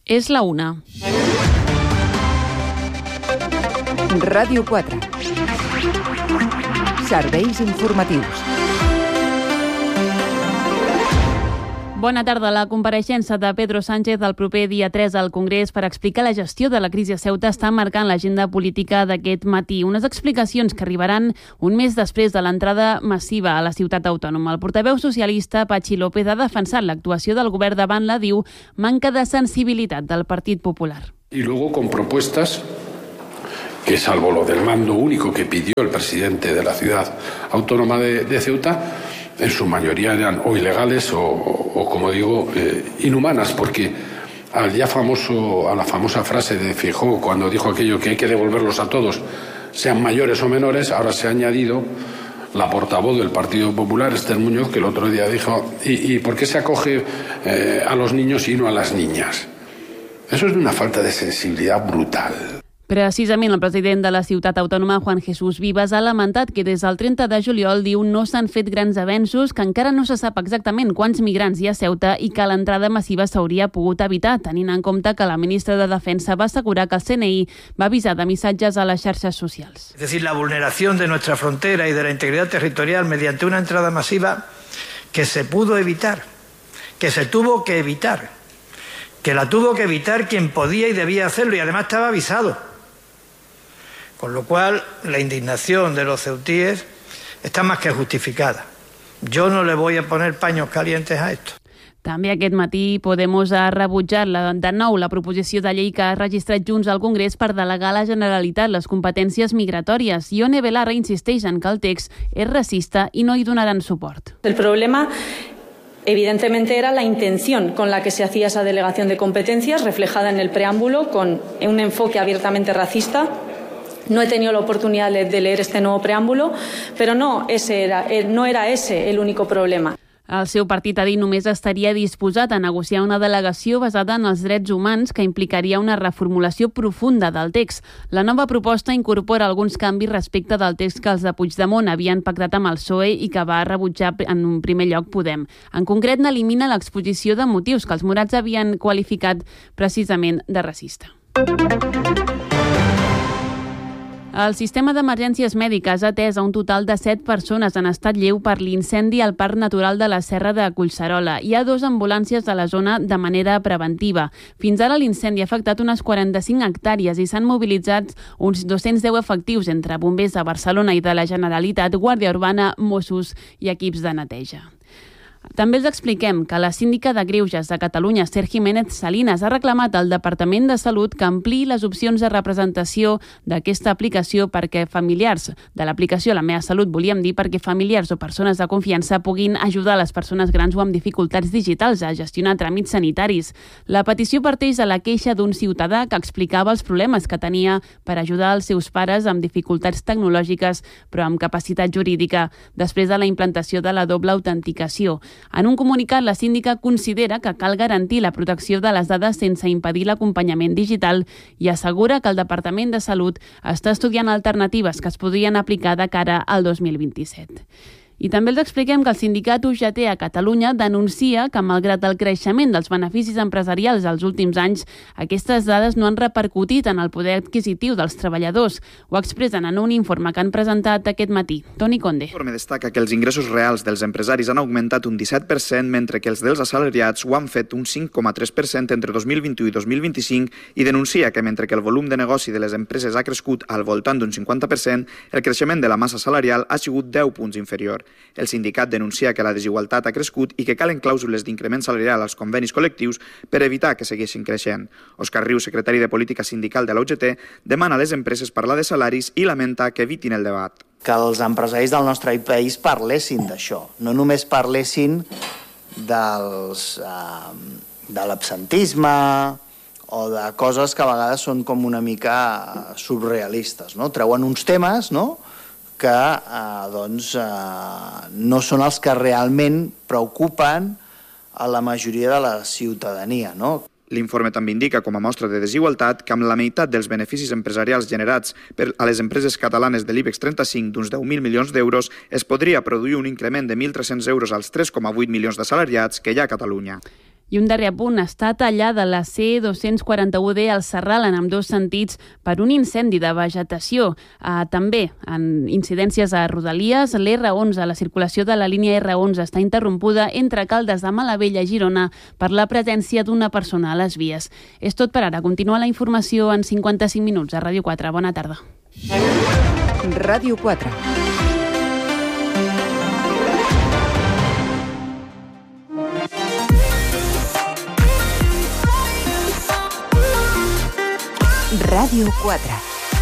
És la 1. Ràdio 4. Serveis informatius. Bona tarda. La compareixença de Pedro Sánchez el proper dia 3 al Congrés per explicar la gestió de la crisi a Ceuta està marcant l'agenda política d'aquest matí. Unes explicacions que arribaran un mes després de l'entrada massiva a la ciutat autònoma. El portaveu socialista, Patxi López, ha defensat l'actuació del govern davant la, diu, manca de sensibilitat del Partit Popular. Y luego con propuestas que, salvo lo del mando único que pidió el presidente de la ciudad autónoma de Ceuta, en su mayoría eran o ilegales o como digo, inhumanas, porque a la famosa frase de Feijóo cuando dijo aquello que hay que devolverlos a todos, sean mayores o menores, ahora se ha añadido la portavoz del Partido Popular, Esther Muñoz, que el otro día dijo, ¿y por qué se acoge a los niños y no a las niñas? Eso es de una falta de sensibilidad brutal. Precisament el president de la ciutat autònoma, Juan Jesús Vivas, ha lamentat que des del 30 de juliol, diu, no s'han fet grans avenços, que encara no se sap exactament quants migrants hi ha a Ceuta i que l'entrada massiva s'hauria pogut evitar, tenint en compte que la ministra de Defensa va assegurar que el CNI va avisar de missatges a les xarxes socials. Es decir, la vulneración de nuestra frontera y de la integridad territorial mediante una entrada masiva que se pudo evitar, que se tuvo que evitar, que la tuvo que evitar quien podía y debía hacerlo y además estaba avisado. Con lo cual, la indignación de los ceutíes está más que justificada. Yo no le voy a poner paños calientes a esto. També aquest matí Podemos ha rebutjat de nou la proposició de llei que ha registrat Junts al Congrés per delegar a la Generalitat les competències migratòries. Ione Belarra insisteix en que el text és racista i no hi donaran suport. El problema evidentemente era la intención con la que se hacía esa delegación de competencias, reflejada en el preámbulo, con un enfoque abiertamente racista. No he tenido la oportunidad de leer este nuevo preámbulo, pero no era ese el único problema. El seu partit ha dit només estaria disposat a negociar una delegació basada en els drets humans que implicaria una reformulació profunda del text. La nova proposta incorpora alguns canvis respecte del text que els de Puigdemont havien pactat amb el PSOE i que va rebutjar en un primer lloc Podem. En concret, n'elimina l'exposició de motius que els morats havien qualificat precisament de racista. El sistema d'emergències mèdiques ha atès a un total de 7 persones en estat lleu per l'incendi al Parc Natural de la Serra de Collserola. Hi ha 2 ambulàncies a la zona de manera preventiva. Fins ara l'incendi ha afectat unes 45 hectàrees i s'han mobilitzat uns 210 efectius entre bombers de Barcelona i de la Generalitat, Guàrdia Urbana, Mossos i equips de neteja. També els expliquem que la síndica de Greuges de Catalunya, Esther Jiménez Salinas, ha reclamat al Departament de Salut que ampliï les opcions de representació d'aquesta aplicació perquè familiars de l'aplicació La meva salut, volíem dir, perquè familiars o persones de confiança puguin ajudar les persones grans o amb dificultats digitals a gestionar tràmits sanitaris. La petició parteix de la queixa d'un ciutadà que explicava els problemes que tenia per ajudar els seus pares amb dificultats tecnològiques però amb capacitat jurídica després de la implantació de la doble autenticació. En un comunicat, la síndica considera que cal garantir la protecció de les dades sense impedir l'acompanyament digital i assegura que el Departament de Salut està estudiant alternatives que es podrien aplicar de cara al 2027. I també els expliquem que el sindicat UGT a Catalunya denuncia que, malgrat el creixement dels beneficis empresarials als últims anys, aquestes dades no han repercutit en el poder adquisitiu dels treballadors. Ho expressen en un informe que han presentat aquest matí. Toni Conde. L'informe destaca que els ingressos reals dels empresaris han augmentat un 17%, mentre que els dels assalariats ho han fet un 5,3% entre 2021 i 2025 i denuncia que, mentre que el volum de negoci de les empreses ha crescut al voltant d'un 50%, el creixement de la massa salarial ha sigut 10 punts inferior. El sindicat denuncia que la desigualtat ha crescut i que calen clàusules d'increment salarial als convenis col·lectius per evitar que segueixin creixent. Òscar Riu, secretari de Política Sindical de la UGT, demana a les empreses parlar de salaris i lamenta que evitin el debat. Que els empresaris del nostre país parlessin d'això, no només parlessin de l'absentisme o de coses que a vegades són com una mica surrealistes, no? Treuen uns temes, no?, que no són els que realment preocupen a la majoria de la ciutadania, no? L'informe també indica, com a mostra de desigualtat, que amb la meitat dels beneficis empresarials generats a les empreses catalanes de l'IBEX 35 d'uns 10.000 milions d'euros es podria produir un increment de 1.300 euros als 3,8 milions d'assalariats que hi ha a Catalunya. I un darrer apunt, està tallada la C241D al Serral en ambdós sentits per un incendi de vegetació. També en incidències a Rodalies, l'R11, la circulació de la línia R11 està interrompuda entre Caldes de Malavella i Girona per la presència d'una persona a les vies. És tot per ara. Continua la informació en 55 minuts a Ràdio 4. Bona tarda. Ràdio 4. Ràdio 4.